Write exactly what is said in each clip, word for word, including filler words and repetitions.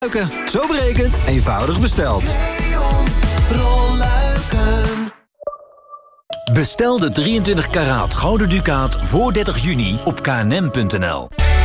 Zo berekend, eenvoudig besteld. Leon Rolluiken. Bestel de drieëntwintig karaat gouden ducaat voor dertig juni op k n m punt n l.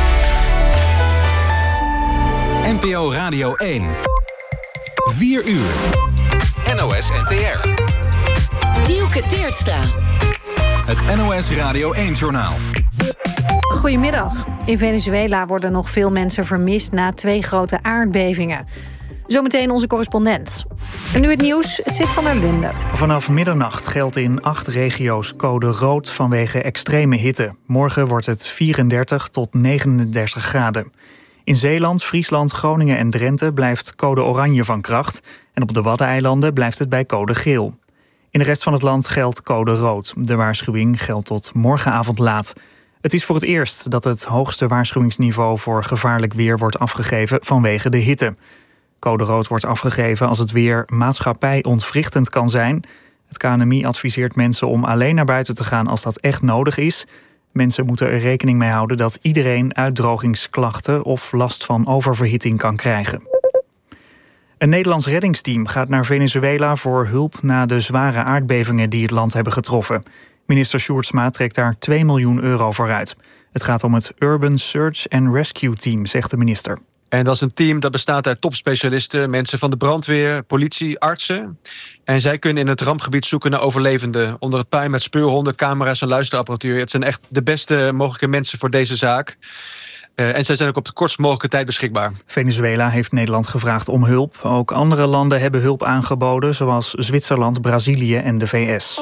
N P O Radio één. vier uur. N O S N T R. Dielke Teertstra. Het N O S Radio één-journaal. Goedemiddag. In Venezuela worden nog veel mensen vermist na twee grote aardbevingen. Zometeen onze correspondent. En nu het nieuws, Sid van der Linden. Vanaf middernacht geldt in acht regio's code rood vanwege extreme hitte. Morgen wordt het vierendertig tot negenendertig graden. In Zeeland, Friesland, Groningen en Drenthe blijft code oranje van kracht. En op de Waddeneilanden blijft het bij code geel. In de rest van het land geldt code rood. De waarschuwing geldt tot morgenavond laat. Het is voor het eerst dat het hoogste waarschuwingsniveau voor gevaarlijk weer wordt afgegeven vanwege de hitte. Code rood wordt afgegeven als het weer maatschappij-ontwrichtend kan zijn. Het K N M I adviseert mensen om alleen naar buiten te gaan als dat echt nodig is. Mensen moeten er rekening mee houden dat iedereen uitdrogingsklachten of last van oververhitting kan krijgen. Een Nederlands reddingsteam gaat naar Venezuela voor hulp na de zware aardbevingen die het land hebben getroffen. Minister Sjoerdsma trekt daar twee miljoen euro voor uit. Het gaat om het Urban Search and Rescue Team, zegt de minister. En dat is een team dat bestaat uit topspecialisten, mensen van de brandweer, politie, artsen. En zij kunnen in het rampgebied zoeken naar overlevenden. Onder het puin met speurhonden, camera's en luisterapparatuur. Het zijn echt de beste mogelijke mensen voor deze zaak. Uh, en zij zijn ook op de kortst mogelijke tijd beschikbaar. Venezuela heeft Nederland gevraagd om hulp. Ook andere landen hebben hulp aangeboden, zoals Zwitserland, Brazilië en de V S.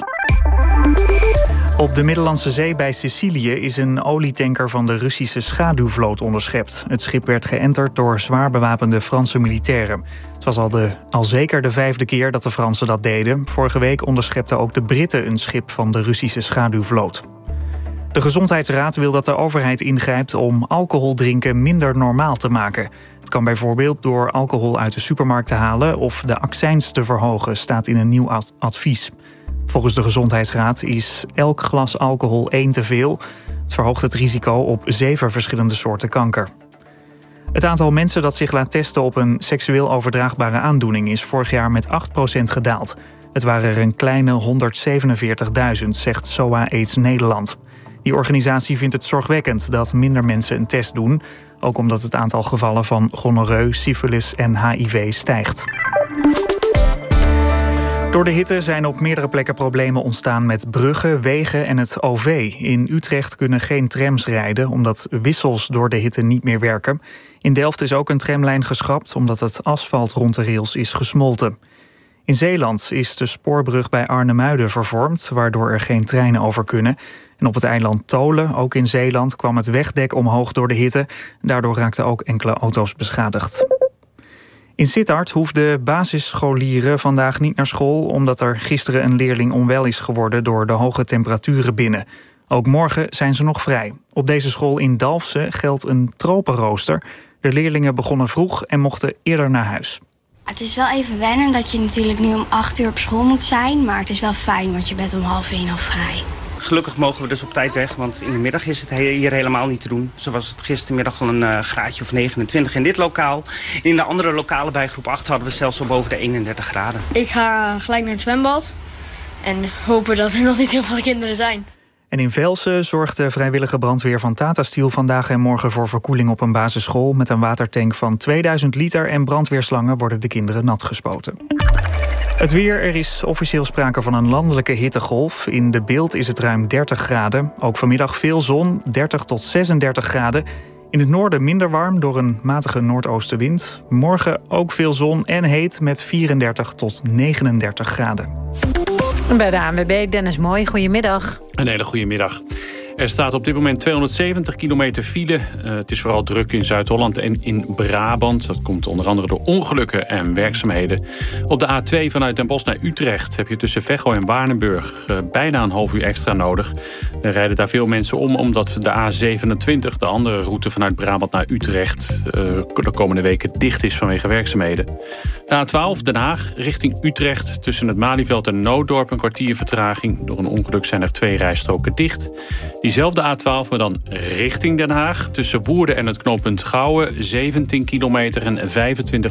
Op de Middellandse Zee bij Sicilië is een olietanker van de Russische schaduwvloot onderschept. Het schip werd geënterd door zwaar bewapende Franse militairen. Het was al, de, al zeker de vijfde keer dat de Fransen dat deden. Vorige week onderschepten ook de Britten een schip van de Russische schaduwvloot. De Gezondheidsraad wil dat de overheid ingrijpt om alcohol drinken minder normaal te maken. Het kan bijvoorbeeld door alcohol uit de supermarkt te halen of de accijns te verhogen, staat in een nieuw ad- advies. Volgens de Gezondheidsraad is elk glas alcohol één te veel. Het verhoogt het risico op zeven verschillende soorten kanker. Het aantal mensen dat zich laat testen op een seksueel overdraagbare aandoening is vorig jaar met acht procent gedaald. Het waren er een kleine honderdzevenenveertigduizend, zegt S O A AIDS Nederland. Die organisatie vindt het zorgwekkend dat minder mensen een test doen, ook omdat het aantal gevallen van gonorreu, syfilis en H I V stijgt. Door de hitte zijn op meerdere plekken problemen ontstaan met bruggen, wegen en het O V. In Utrecht kunnen geen trams rijden omdat wissels door de hitte niet meer werken. In Delft is ook een tramlijn geschrapt omdat het asfalt rond de rails is gesmolten. In Zeeland is de spoorbrug bij Arnhemuiden vervormd, waardoor er geen treinen over kunnen. En op het eiland Tholen, ook in Zeeland, kwam het wegdek omhoog door de hitte. Daardoor raakten ook enkele auto's beschadigd. In Sittard hoefden basisscholieren vandaag niet naar school, omdat er gisteren een leerling onwel is geworden door de hoge temperaturen binnen. Ook morgen zijn ze nog vrij. Op deze school in Dalfsen geldt een tropenrooster. De leerlingen begonnen vroeg en mochten eerder naar huis. Het is wel even wennen dat je natuurlijk nu om acht uur op school moet zijn, maar het is wel fijn, want je bent om half één al vrij. Gelukkig mogen we dus op tijd weg, want in de middag is het hier helemaal niet te doen. Zo was het gistermiddag al een uh, graadje of negenentwintig in dit lokaal. In de andere lokalen bij groep acht hadden we zelfs al boven de eenendertig graden. Ik ga gelijk naar het zwembad en hopen dat er nog niet heel veel kinderen zijn. En in Velsen zorgt de vrijwillige brandweer van Tata Steel vandaag en morgen voor verkoeling op een basisschool. Met een watertank van tweeduizend liter en brandweerslangen worden de kinderen nat gespoten. Het weer, er is officieel sprake van een landelijke hittegolf. In de Beeld is het ruim dertig graden. Ook vanmiddag veel zon, dertig tot zesendertig graden. In het noorden minder warm door een matige noordoostenwind. Morgen ook veel zon en heet met vierendertig tot negenendertig graden. Bij de A N W B, Dennis Mooi, goedemiddag. Een hele goede middag. Er staat op dit moment tweehonderdzeventig kilometer file. Uh, het is vooral druk in Zuid-Holland en in Brabant. Dat komt onder andere door ongelukken en werkzaamheden. Op de A twee vanuit Den Bosch naar Utrecht heb je tussen Veghel en Waardenburg uh, bijna een half uur extra nodig. Er rijden daar veel mensen om omdat de A zevenentwintig, de andere route vanuit Brabant naar Utrecht, uh, de komende weken dicht is vanwege werkzaamheden. De A twaalf Den Haag richting Utrecht tussen het Malieveld en Nooddorp een kwartier vertraging. Door een ongeluk zijn er twee rijstroken dicht. Diezelfde A twaalf, maar dan richting Den Haag. Tussen Woerden en het knooppunt Gouwen, zeventien kilometer en vijfentwintig